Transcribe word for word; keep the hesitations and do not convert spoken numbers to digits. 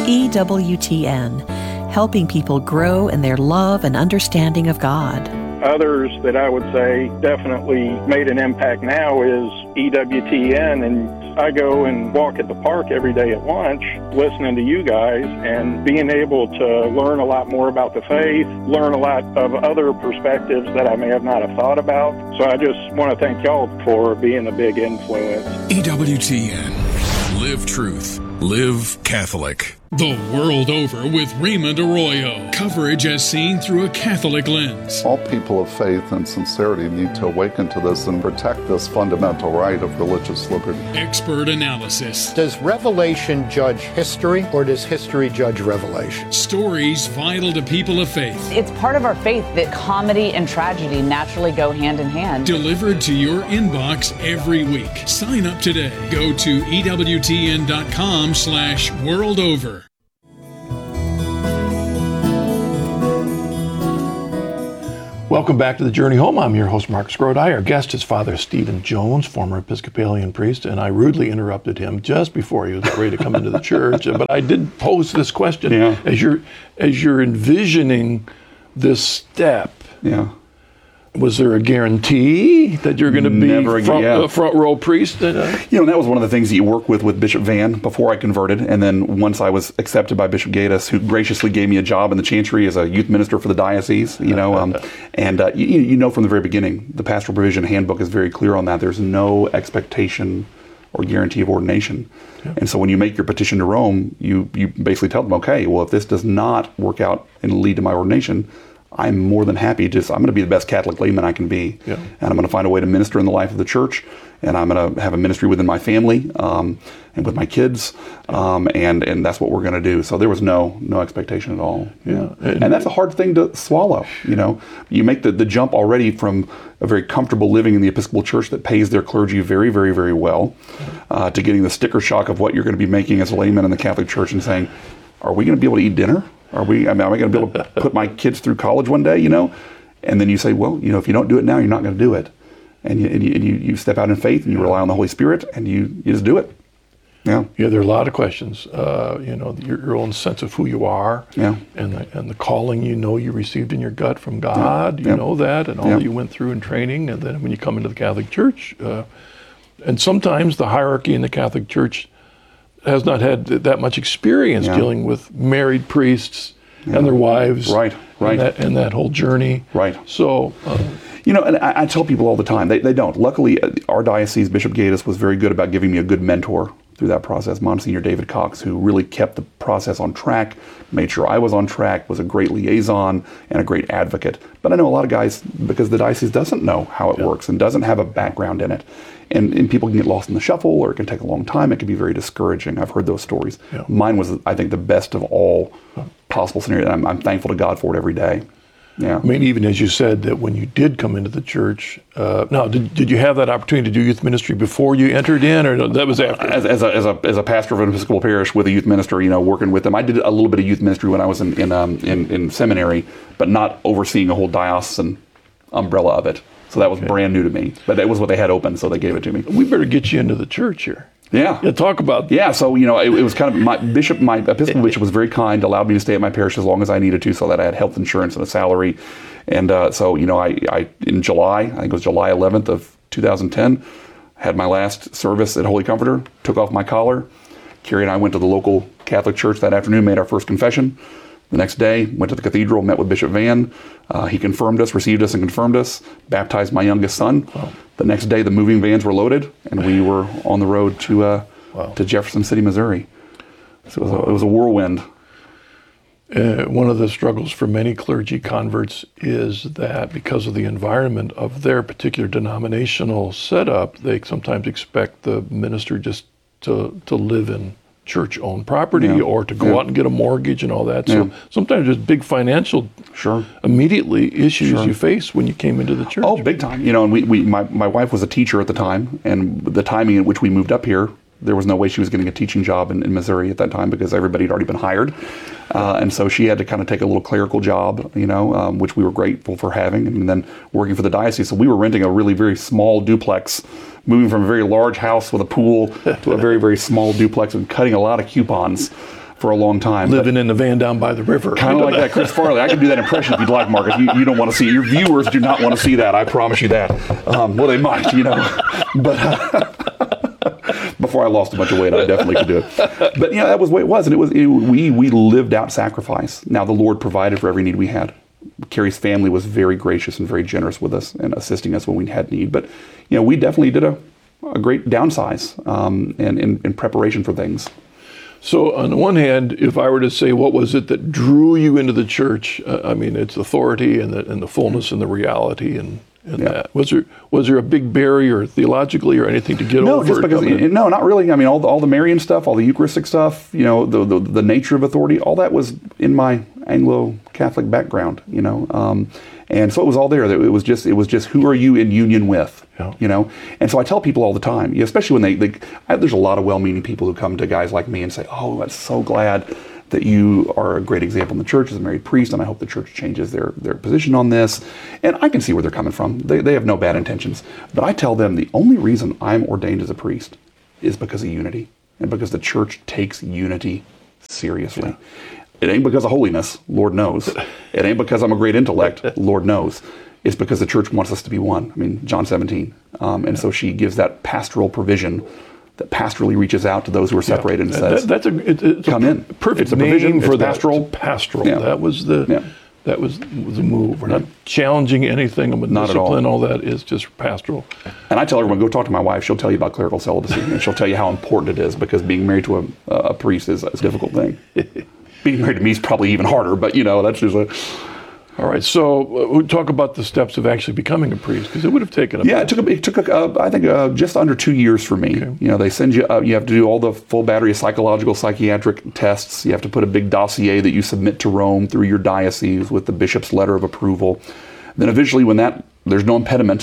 E W T N, helping people grow in their love and understanding of God. Others that I would say definitely made an impact now is E W T N, and I go and walk at the park every day at lunch listening to you guys and being able to learn a lot more about the faith, learn a lot of other perspectives that I may have not have thought about. So I just want to thank y'all for being a big influence. E W T N. Live truth. Live Catholic. The World Over with Raymond Arroyo. Coverage as seen through a Catholic lens. All people of faith and sincerity need to awaken to this and protect this fundamental right of religious liberty. Expert analysis. Does Revelation judge history, or does history judge Revelation? Stories vital to people of faith. It's part of our faith that comedy and tragedy naturally go hand in hand. Delivered to your inbox every week. Sign up today. Go to E W T N dot com slash world over. Welcome back to The Journey Home. I'm your host, Mark Scrodai. Our guest is Father Stephen Jones, former Episcopalian priest, and I rudely interrupted him just before he was ready to come into the church. But I did pose this question. Yeah. As you're, as you're envisioning this step, yeah. was there a guarantee that you're going to be Never, front, yeah. uh, front row priest? At a... You know, that was one of the things that you work with with Bishop Van before I converted. And then once I was accepted by Bishop Gaddis, who graciously gave me a job in the chantry as a youth minister for the diocese, you know, um, and uh, you, you know from the very beginning, the Pastoral Provision Handbook is very clear on that. There's no expectation or guarantee of ordination. Yeah. And so when you make your petition to Rome, you, you basically tell them, okay, well, if this does not work out and lead to my ordination, I'm more than happy. Just I'm going to be the best Catholic layman I can be, yeah. and I'm going to find a way to minister in the life of the church, and I'm going to have a ministry within my family um, and with my kids, um, and and that's what we're going to do. So there was no no expectation at all. Yeah, and, and that's a hard thing to swallow. You know, you make the, the jump already from a very comfortable living in the Episcopal Church that pays their clergy very, very, very well, uh, to getting the sticker shock of what you're going to be making as a layman in the Catholic Church and saying, are we going to be able to eat dinner? Are we? I mean, am I going to be able to put my kids through college one day? You know, and then you say, well, you know, if you don't do it now, you're not going to do it, and you and you, and you, you step out in faith and you rely on the Holy Spirit and you, you just do it. Yeah. Yeah. There are a lot of questions. Uh, you know, your, your own sense of who you are. Yeah. And the and the calling you know you received in your gut from God. Yeah. You know that, and all yeah. that you went through in training, and then when you come into the Catholic Church, uh, and sometimes the hierarchy in the Catholic Church has not had that much experience yeah. dealing with married priests yeah. and their wives, right, right, and that, and that whole journey, right. So, uh, you know, and I, I tell people all the time they they don't. Luckily, our diocese Bishop Gaddis was very good about giving me a good mentor through that process. Monsignor David Cox, who really kept the process on track, made sure I was on track, was a great liaison and a great advocate. But I know a lot of guys, because the diocese doesn't know how it yeah. works and doesn't have a background in it. And, and people can get lost in the shuffle, or it can take a long time. It can be very discouraging. I've heard those stories. Yeah. Mine was, I think, the best of all possible scenarios. I'm, I'm thankful to God for it every day. Yeah. I mean, even as you said, that when you did come into the church, uh, now, did, did you have that opportunity to do youth ministry before you entered in, or that was after? As, as, a, as, a, as a pastor of an Episcopal parish with a youth minister, you know, working with them. I did a little bit of youth ministry when I was in in, um, in, in seminary, but not overseeing a whole diocesan umbrella of it. So that was okay. brand new to me. But that was what they had open, so they gave it to me. We better get you into the church here. Yeah. Yeah, talk about that. Yeah, so, you know, it, it was kind of, my bishop, my Episcopal bishop was very kind, allowed me to stay at my parish as long as I needed to, so that I had health insurance and a salary. And uh, so, you know, I, I, in July, I think it was July eleventh of two thousand ten, had my last service at Holy Comforter, took off my collar. Carrie and I went to the local Catholic church that afternoon, made our first confession. The next day, went to the cathedral, met with Bishop Van. Uh, he confirmed us, received us and confirmed us, baptized my youngest son. Wow. The next day, the moving vans were loaded, and we were on the road to uh, wow. to Jefferson City, Missouri. So it was a, it was a whirlwind. Uh, one of the struggles for many clergy converts is that because of the environment of their particular denominational setup, they sometimes expect the minister just to, to live in church-owned property yeah. or to go yeah. out and get a mortgage and all that. Yeah. So sometimes there's big financial sure. immediately issues sure. you face when you came into the church. Oh, big time. You know, and we, we my, my wife was a teacher at the time, and the timing in which we moved up here, there was no way she was getting a teaching job in, in Missouri at that time because everybody had already been hired. Uh, and so she had to kind of take a little clerical job, you know, um, which we were grateful for having, and then working for the diocese. So we were renting a really very small duplex, moving from a very large house with a pool to a very, very small duplex and cutting a lot of coupons for a long time. Living in the van down by the river. Kind of like that, Chris Farley. I can do that impression if you'd like, Marcus. You, you don't want to see it. Your viewers do not want to see that. I promise you that. Um, well, they might, you know. But uh, before I lost a bunch of weight, I definitely could do it. But yeah, that was the way it was. And it was it, we we lived out sacrifice. Now, the Lord provided for every need we had. Carrie's family was very gracious and very generous with us and assisting us when we had need. But, you know, we definitely did a, a great downsize um, and in, in preparation for things. So on the one hand, if I were to say what was it that drew you into the church, uh, I mean, it's authority and the, and the fullness and the reality and, and yeah. that. Was there was there a big barrier theologically or anything to get no, over? No, just because, it, no, not really. I mean, all the, all the Marian stuff, all the Eucharistic stuff, you know, the, the, the nature of authority, all that was in my Anglo-Catholic background, you know. Um, and so it was all there. It was just, it was just who are you in union with, yeah. you know? And so I tell people all the time, you know, especially when they, they I, there's a lot of well-meaning people who come to guys like me and say, oh, I'm so glad that you are a great example in the church as a married priest, and I hope the church changes their, their position on this. And I can see where they're coming from. They, they have no bad intentions. But I tell them the only reason I'm ordained as a priest is because of unity, and because the church takes unity seriously. Yeah. It ain't because of holiness, Lord knows. It ain't because I'm a great intellect, Lord knows. It's because the church wants us to be one. I mean, John seventeen. Um, and so she gives that pastoral provision that pastorally reaches out to those who are separated yeah. and says, that, that's a, it, it's come a in. Perfect it's a provision for it's that. pastoral. It's pastoral. Yeah. That was the yeah. that was the move. We're not challenging anything with not discipline. At all. all that is just pastoral. And I tell everyone, go talk to my wife. She'll tell you about clerical celibacy, and she'll tell you how important it is, because being married to a, a priest is, is a difficult thing. Being married to me is probably even harder, but you know, that's just a... All right, so uh, we'll talk about the steps of actually becoming a priest, because it would have taken a Yeah, it took, a, it took a, uh, I think, uh, just under two years for me. Okay. You know, they send you, uh, you have to do all the full battery of psychological, psychiatric tests. You have to put a big dossier that you submit to Rome through your diocese with the bishop's letter of approval. Then eventually when that, there's no impediment